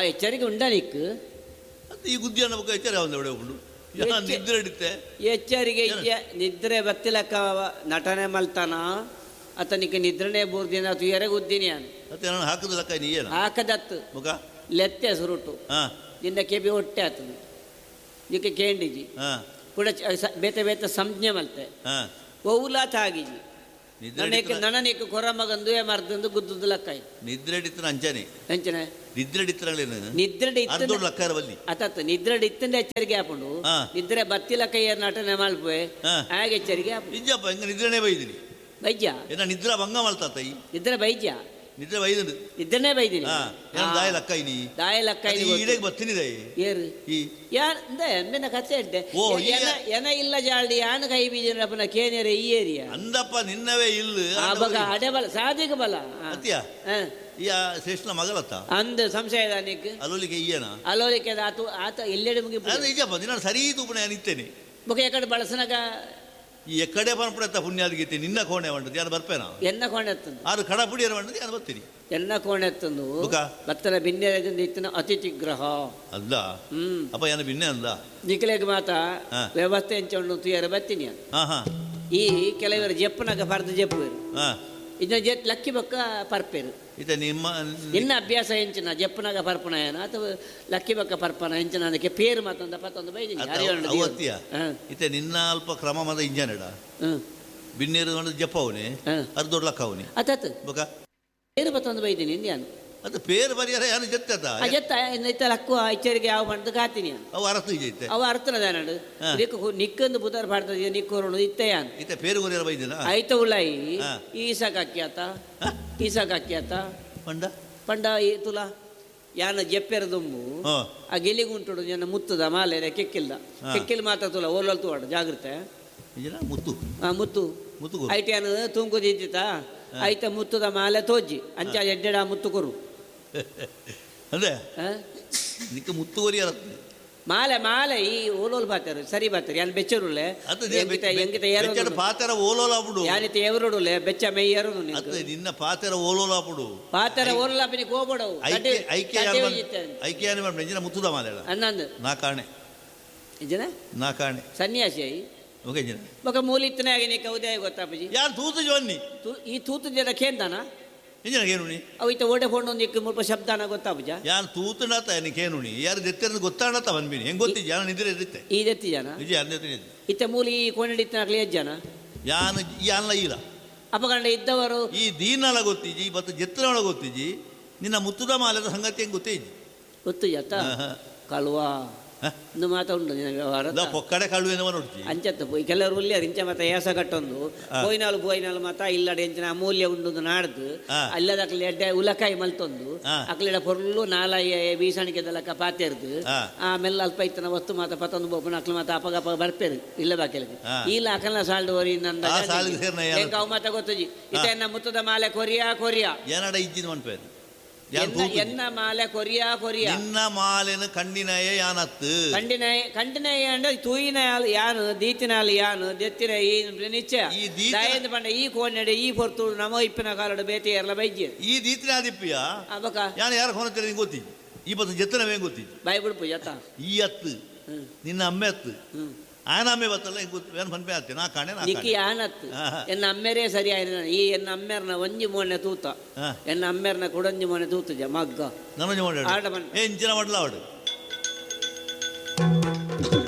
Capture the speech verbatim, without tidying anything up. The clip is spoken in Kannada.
ಎಚ್ಚರಿಕೆ ಉಂಡ ನಿಕ್ಕು ಈ ಗುದ್ದಿ ಅನ್ನ ಬಗ್ಗೆ ಎಚ್ಚರ ಒಂದು ಒಡೆ ಉಂಡು ನಿದ್ರೆ ಹಿಡಿತೆ ಎಚ್ಚರಿಗೆ ನಿದ್ರೆ ಬತ್ತಿಲಕ್ಕ ನಟನೆ ಮಲ್ತಾನ ಅತನಿಗೆ ನಿದ್ರನೇ ಬೂರ್ದಿನ ತುಯರೆ ಗುದ್ದಿನಿ ಅನ್ ಮತ್ತೆ ನಾನು ಹಾಕದ ಲಕ್ಕ ನೀ ಏನು ಹಾಕದತ್ತು ಮುಖ ಲೆತ್ತೆ ಸುರುಟು ನಿನ್ನ ಕೆಬಿ ಹೊಟ್ಟೆ ಆತನು ನಿಕ್ಕೆ ಕೇಂಡಿಜಿ ಕೂಡ ಬೇತೆ ಬೇತೆ ಸಂಜ್ಞೆ ಮಲ್ತೆ ಒವ್ಲಾ ತಾಗಿಜಿ ನನಗೆ ನನನಿಕ್ಕೆ ಕೊರ ಮಗಂದು ಮರ್ದಂದು ಗುದ್ದುದು ಲಕ್ಕಾಯಿ ನಿದ್ರೆ ಹಿಡಿತನ ಅಂಚನೆ ಅಂಚನೆ ನಿದ್ರೆ ಹಿಡಿತನ ನಿದ್ರೆ ಹಿಡಿತ ಲಕ್ಕ ಬಲ್ಲಿ ಅತತ್ ನಿದ್ರೆ ಹಿಡಿತಂದೆ ಎಚ್ಚರಿಕೆ ಹಾಕೊಂಡು ನಿದ್ರೆ ಬತ್ತಿಲ ಕೈಯ ನಟನೆ ಮಲ್ಪೆ ಹಾಗೆ ಎಚ್ಚರಿಕೆ ಹಾಕು ನಿಜಪ್ಪ ಹಿಂಗ ನಿದ್ರೆನೇ ಬೈದಿನಿ ಬೈಜ್ಯ ಏನ ನಿದ್ರ ಭಂಗ ಮಲ್ತಾತ ಈ ನಿದ್ರೆ ಬೈಜ್ಯ ನಿದ್ರೆ ಬೈದು ನಿದ್ರನೇ ಬೈದಿನಿ ದಾಯ ಲಕ್ಕಾಯಿ ನೀ ದಾಯ ಲಕ್ಕಾಯಿ ಈಡೆಗೆ ಬತ್ತಿನಿ ದೈ ಏರು ಈ ಯಾರ್ ಅಂದೆ ಎಂಬೆನ ಕಥೆ ಇದ್ದೆ ಓ ಎನ ಇಲ್ಲ ಜಾಲ್ಡಿ ಯಾನ ಕೈ ಬೀಜನಪ್ಪನ ಕೇನೇರೆ ಈ ಏರಿಯಾ ಅಂದಪ್ಪ ನಿನ್ನವೇ ಇಲ್ಲ ಆವಾಗ ಅಡೆ ಬಲ ಸಾಧಿಕ ಬಲ ಅತ್ಯ ಈ ಶ್ರೇಷ್ಠನ ಮಗಳತ್ತ ಅಂದ ಸಂಶಯದ ನಿಕ್ ಅಲೋಲಿಕೆ ಈಯನ ಅಲೋಲಿಕೆ ಆತು ಆತ ಎಲ್ಲೆಡೆ ಮುಗಿ ನಿಜಪ್ಪ ದಿನ ಸರಿ ತೂಪಣೆ ನಿತ್ತೇನೆ ಮುಖ ಎಕಡೆ ಬಳಸನಗ ಈ ಎಕಡೆ ಬರ್ಪಡತ್ತ ಪುಣ್ಯಾದಿಗೀತೆ ನಿನ್ನ ಕೋಣೆ ಬಂಡದು ಯಾರು ಬರ್ಪೇನ ಎನ್ನ ಕೋಣೆ ಎತ್ತಂದು ಆರು ಕಡಪುಡಿಯರ ಬಂಡದು ಯಾರು ಬರ್ತೀನಿ ಎನ್ನ ಕೋಣೆ ಎತ್ತಂದು ಬತ್ತನ ಬಿನ್ನೆ ಇತ್ತಿನ ಅತಿಥಿ ಗ್ರಹ ಅಲ್ಲ ಹ್ಮ್ ಅಪ್ಪ ಏನ ಬಿನ್ನೆ ಅಂದ ನಿಖಲೆಗೆ ಮಾತ ವ್ಯವಸ್ಥೆ ಎಂಚೊಂಡು ತುಯರ ಬತ್ತೀನಿ ಈ ಕೆಲವರು ಜಪ್ಪನಾಗ ಪರ್ದ ಜಪ್ಪುವರು ಇದನ್ನ ಜೆಟ್ ಲಕ್ಕಿ ಬೊಕ್ಕ ಪರ್ಪೇರು ಇತ ನಿಮ್ಮ ನಿನ್ನ ಅಭ್ಯಾಸ ಹೆಂಚಿನ ಜಪ್ಪನಾಗ ಪರ್ಪಣ ಏನ ಅಥವಾ ಲಕ್ಕಿ ಬೊಕ್ಕ ಪರ್ಪಣ ಹೆಂಚಿನ ಅದಕ್ಕೆ ಪೇರು ಮತ್ತೊಂದು ಪತ್ತೊಂದು ಬೈದಿನಿ ಇತ ನಿನ್ನ ಅಲ್ಪ ಕ್ರಮ ಮದ ಇಂಜನಡ ಬಿನ್ನೇರು ಜಪ್ಪವನೇ ಅದು ದೊಡ್ಡ ಲಕ್ಕ ಅವನಿ ಅತತ್ ಬೊಕ ಪೇರು ಮತ್ತೊಂದು ಬೈದಿನಿ ಇಂದ್ಯಾನು ಅದು ಪೇರು ಬರಿಯಾರ ಯಾನು ಜತ್ತದ ಜತ್ತ ಇತ್ತ ಲಕ್ಕು ಎಚ್ಚರಿಕೆ ಯಾವ ಮಾಡ್ದು ಕಾತೀನಿ ಅವು ಅರ್ಥ ಜೈತೆ ಅವು ಅರ್ಥನದ ನಡು ನಿಕ್ಕು ನಿಕ್ಕಂದು ಬುಧರ ಪಾಡ್ತದೆ ನಿಕ್ಕೋರು ಇತ್ತಯಾನ್ ಇತ್ತ ಪೇರು ಬರಿಯಾರ ಬೈದಿನ ಆಯ್ತ ಉಳ್ಳಾಯಿ ಈಸಾ ಕಾಕ್ಯಾತ ಈಸಾ ಕಾಕ್ಯಾತ ಪಂಡ ಪಂಡ ಈ ತುಲ ಯಾನ ಜಪ್ಪೆರ ದುಂಬು ಆ ಗೆಲಿಗುಂಟುಡು ಜನ ಮುತ್ತದ ಮಾಲೆ ಕೆಕ್ಕಿಲ್ದ ಕೆಕ್ಕಿಲ್ ಮಾತ್ರ ತುಲ ಓಲಲ್ ತೂವಾಡ ಜಾಗ್ರತೆ ಮುತ್ತು ಹಾ ಮುತ್ತು ಮುತ್ತು ಐಟ ಯಾನು ತುಂಕು ದಿದ್ದಿತ ಆಯ್ತ ಮುತ್ತದ ಮಾಲೆ ತೋಜಿ ಅಂಚ ಎಡ್ಡೆಡ ಮುತ್ತು ಕೊರು ಅದೇ ನಿಕ್ಕ ಮುತ್ತು ಕೊರಿಯಾರ ಮಾಲೆ ಮಾಲೆ ಈ ಓಲೋಲ್ ಬಾತಾರು ಸರಿ ಬಾತಾರು ಯಾನ್ ಬೆಚ್ಚರುಲೆ ಎಂಗಿತ ಪಾತರ ಓಲೋಲಾಪುಡು ಯಾನಿತ ಎವರುಡುಲೆ ಬೆಚ್ಚ ಮೈ ಎರುಡು ನಿನ್ನ ಪಾತರ ಓಲೋಲಾಪುಡು ಪಾತರ ಓಲೋಲಾಪಿನಿ ಕೋಬಡವು ಐಕ್ಯ ನೆಂಜಿನ ಮುತ್ತುದ ಮಾಲೆ ಅನ್ನಂದು ನಾ ಕಾಣೆ ಇಜನ ನಾ ಕಾಣೆ ಸನ್ಯಾಸಿ ಐ ఒక మూలిత్తనే ఆగి నీకు ఉదయ ಗೊತ್ತಾಪಜಿ ಯಾರು ತೂತು ಜೋನ್ನಿ ಈ ತೂತು ಜನ ಕೇಂದಾನ ಇಂಜನ ಕೇನುನಿ ಅವು ಇತ್ತ ಓಡೆ ಫೋನ್ ಒಂದು ಇಕ್ಕ ಮುಲ್ಪ ಶಬ್ದಾನ ಗೊತ್ತಾಪಜ ಯಾರು ತೂತನತ ನೀ ಕೇನುನಿ ಯಾರು ದೆತ್ತರದು ಗೊತ್ತಾಣತ ಬಂದ್ಬಿನಿ ಹೆಂಗ್ ಗೊತ್ತಿ ಜನ ನಿದ್ರೆ ಇರುತ್ತೆ ಈ ದೆತ್ತಿ ಜನ ನಿಜ ಅಂದೆತ್ತಿ ಇತ್ತ ಮೂಲಿ ಕೋಣಡಿತ್ತನಾಗ್ಲಿ ಜನ ಯಾನು ಯಾನ್ಲ ಇಲ್ಲ ಅಪಗಂಡ ಇದ್ದವರು ಈ ದೀನಲ ಗೊತ್ತಿಜಿ ಇವತ್ತು ಜೆತ್ತನೊಳ ಗೊತ್ತಿಜಿ ನಿನ್ನ ಮುತ್ತುದ ಮಾಲದ ಸಂಗತಿ ಹೆಂಗ್ ಗೊತ್ತೇಜಿ ಗೊತ್ತು ಜತ ಕಲ್ವಾ ಒಂದು ಮಾತ ಉಂಟು ವ್ಯವಹಾರ ಪೊಕ್ಕಡೆ ಕಳುವೇನೋ ನೋಡ್ತಿ ಅಂಚತ್ತ ಪೋಯಿ ಕೆಲವರು ಉಲ್ಲಿ ಇಂಚ ಮತ ಏಸ ಕಟ್ಟೊಂದು ಪೋಯಿನಾಳು ಪೋಯಿನಾಳು ಮತ ಇಲ್ಲಡೆ ಎಂಚಿನ ಅಮೂಲ್ಯ ಉಂಡು ನಾಡ್ದು ಅಲ್ಲದ ಅಕ್ಲೆ ಎಡ್ಡೆ ಉಲಕಾಯಿ ಮಲ್ತೊಂದು ಅಕ್ಲೆಡ ಪೊರ್ಲು ನಾಲಾಯ ಬೀಸಣಿಕೆದಲಕ್ಕ ಪಾತೆರ್ದು ಆಮೇಲೆ ಅಲ್ಪ ಇತ್ತನ ವಸ್ತು ಮಾತ ಪತ್ತೊಂದು ಬೋಪನ ಅಕ್ಲ ಮಾತ ಅಪಗ ಅಪಗ ಬರ್ಪೇರು ಇಲ್ಲ ಬಾಕೆಲ್ಗೆ ಇಲ್ಲ ಅಕಲ್ನ ಸಾಲ್ಡು ವರಿ ನಂದ ಅವು ಮಾತ ಗೊತ್ತಜಿ ಇತ ಎನ್ನ ಮುತ್ತದ ಮಾಲೆ ಕೊರಿಯಾ ಕೊರಿಯಾ ಏನಡ ಇಜ್ಜಿನ ಮನ್ಪೇರು ಎನ್ನ ಮಾಲೆ ಕೊರಿಯಾ ಕೊರಿಯಾ ನಿನ್ನ ಮಾಲೆನ ಕಂಡಿನಯ ಯಾನತ್ತು ಕಂಡಿನಯ ಕಂಡಿನಯ ಅಂದ್ರೆ ತೂಯಿನ ಯಾನು ದೀತಿನಾಲ್ ಯಾನು ದೆತ್ತಿನ ಈ ನಿಶ್ಚಯ ದಯಂದು ಪಂಡ ಈ ಕೋಣೆಡೆ ಈ ಪೊರ್ತು ನಮೋ ಇಪ್ಪಿನ ಕಾಲಡು ಬೇತಿ ಎರಲ ಬೈಜ್ಯ ಈ ದೀತಿನ ದಿಪ್ಪಿಯ ಅಬಕ ಯಾನು ಯಾರ ಕೋಣ ತೆರೆ ಗೊತ್ತಿದ್ದು ಈ ಬತ್ತು ಜತ್ತನವೇ ಗೊತ್ತಿದ್ದು ಬಾಯಿ ಬಿಡ್ಪು ಜತ್ತ ಈ ಅತ್ತು ನಿನ್ನ ಅಮ್ಮೆ ಅತ್ತು ಆನ ಅಮ್ಮೆ ಬತ್ತಲ್ಲ ಏನು ಪನ್ಪೆ ಆತ್ತೆ ನಾ ಕಾಣೆ ನಿಕ್ಕಿ ಆನತ್ತು ಎನ್ನ ಅಮ್ಮೆರೇ ಸರಿ ಆಯ್ತು ಈ ಎನ್ನ ಅಮ್ಮೆರ್ನ ಒಂಜಿ ಮೋನೆ ತೂತ ಎನ್ನ ಅಮ್ಮೆರ್ನ ಕುಡಂಜಿ ಮೋನೆ ತೂತಜ ಮಗ್ಗ ನಮಂಜಿ ಮೋನೆ ಆಟ ಬನ್ ಏ ಇಂಚಿನ ಮಾಡಲ ಅವಡು